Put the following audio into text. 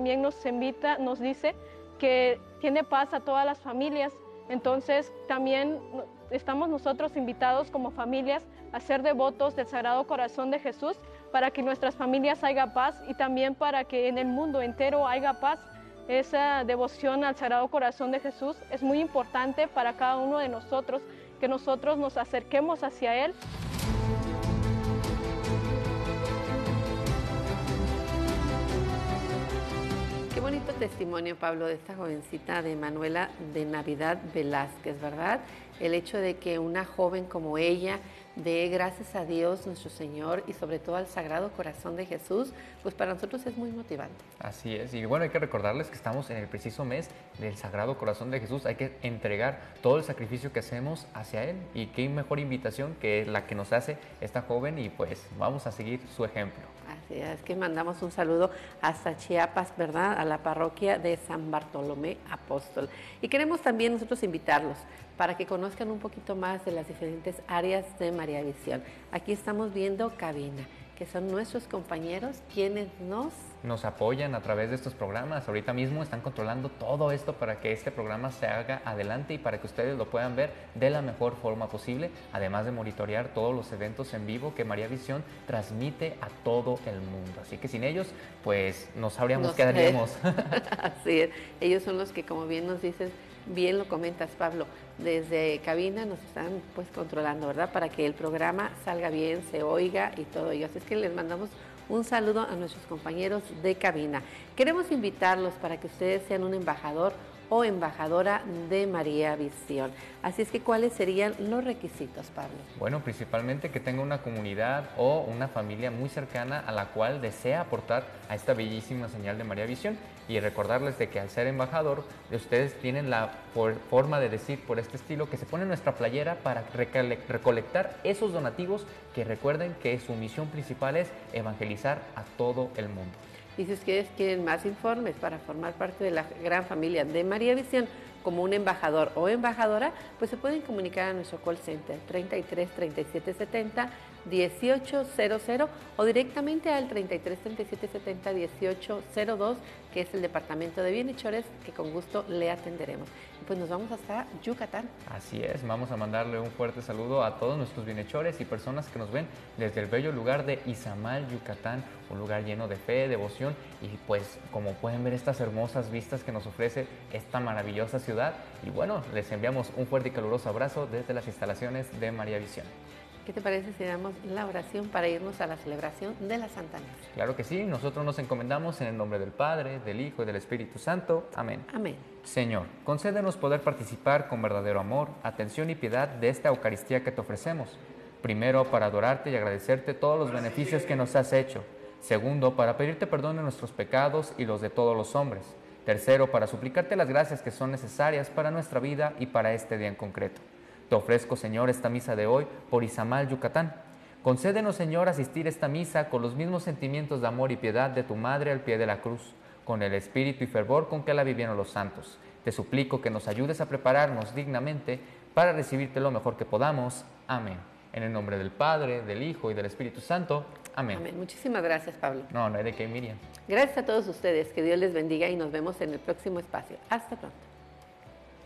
también nos dice que tiene paz a todas las familias. Entonces también estamos nosotros invitados como familias a ser devotos del Sagrado Corazón de Jesús para que en nuestras familias haya paz y también para que en el mundo entero haya paz. Esa devoción al Sagrado Corazón de Jesús es muy importante para cada uno de nosotros, que nosotros nos acerquemos hacia Él. Qué bonito testimonio, Pablo, de esta jovencita de Manuela de Navidad Velázquez, ¿verdad? El hecho de que una joven como ella dé gracias a Dios nuestro Señor y sobre todo al Sagrado Corazón de Jesús, pues para nosotros es muy motivante. Así es, y bueno, hay que recordarles que estamos en el preciso mes del Sagrado Corazón de Jesús. Hay que entregar todo el sacrificio que hacemos hacia Él, y qué mejor invitación que la que nos hace esta joven, y pues vamos a seguir su ejemplo. Así es, que mandamos un saludo hasta Chiapas, ¿verdad? A la parroquia de San Bartolomé Apóstol. Y queremos también nosotros invitarlos para que conozcan un poquito más de las diferentes áreas de María Visión. Aquí estamos viendo cabina, que son nuestros compañeros quienes nos apoyan a través de estos programas. Ahorita mismo están controlando todo esto para que este programa se haga adelante y para que ustedes lo puedan ver de la mejor forma posible, además de monitorear todos los eventos en vivo que María Visión transmite a todo el mundo. Así que sin ellos, pues no sabríamos qué haríamos. Así es, ellos son los que, como bien nos dices, bien lo comentas, Pablo, desde cabina nos están pues controlando, ¿verdad? Para que el programa salga bien, se oiga y todo ello. Así es que les mandamos un saludo a nuestros compañeros de cabina. Queremos invitarlos para que ustedes sean un embajador o embajadora de María Visión. Así es que, ¿cuáles serían los requisitos, Pablo? Bueno, principalmente que tenga una comunidad o una familia muy cercana a la cual desea aportar a esta bellísima señal de María Visión. Y recordarles de que al ser embajador, ustedes tienen la forma de decir por este estilo que se pone nuestra playera para recolectar esos donativos, que recuerden que su misión principal es evangelizar a todo el mundo. Y si ustedes quieren más informes para formar parte de la gran familia de María Visión como un embajador o embajadora, pues se pueden comunicar a nuestro call center 33 37 70 1800 o directamente al 33 37 70 1802, que es el departamento de bienhechores, que con gusto le atenderemos. Y pues nos vamos hasta Yucatán. Así es, vamos a mandarle un fuerte saludo a todos nuestros bienhechores y personas que nos ven desde el bello lugar de Izamal, Yucatán, un lugar lleno de fe, devoción, y pues como pueden ver estas hermosas vistas que nos ofrece esta maravillosa ciudad. Y bueno, les enviamos un fuerte y caluroso abrazo desde las instalaciones de María Visión. ¿Qué te parece si damos la oración para irnos a la celebración de la Santa Misa? Claro que sí, nosotros nos encomendamos en el nombre del Padre, del Hijo y del Espíritu Santo. Amén. Amén. Señor, concédenos poder participar con verdadero amor, atención y piedad de esta Eucaristía que te ofrecemos. Primero, para adorarte y agradecerte todos los beneficios que nos has hecho. Segundo, para pedirte perdón de nuestros pecados y los de todos los hombres. Tercero, para suplicarte las gracias que son necesarias para nuestra vida y para este día en concreto. Te ofrezco, Señor, esta misa de hoy por Izamal, Yucatán. Concédenos, Señor, asistir a esta misa con los mismos sentimientos de amor y piedad de tu Madre al pie de la cruz, con el espíritu y fervor con que la vivieron los santos. Te suplico que nos ayudes a prepararnos dignamente para recibirte lo mejor que podamos. Amén. En el nombre del Padre, del Hijo y del Espíritu Santo. Amén. Amén. Muchísimas gracias, Pablo. No hay de qué, Miriam. Gracias a todos ustedes. Que Dios les bendiga y nos vemos en el próximo espacio. Hasta pronto.